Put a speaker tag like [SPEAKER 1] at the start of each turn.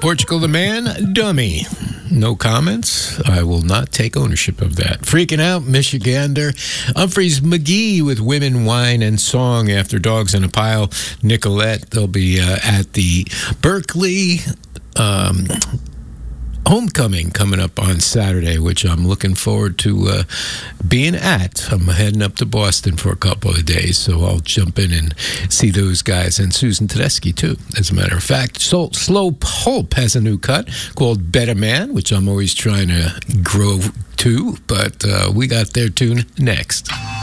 [SPEAKER 1] Portugal the Man, Dummy. No comments. I will not take ownership of that. Freaking Out, Michigander. Humphreys McGee with Women, Wine, and Song after Dogs in a Pile. Nicolette, they'll be at the Berkeley Homecoming coming up on Saturday, which I'm looking forward to being at. I'm heading up to Boston for a couple of days, so I'll jump in and see those guys, and Susan Tedeschi, too, as a matter of fact. So, Slow Pulp has a new cut called Better Man, which I'm always trying to grow to, but we got their tune next.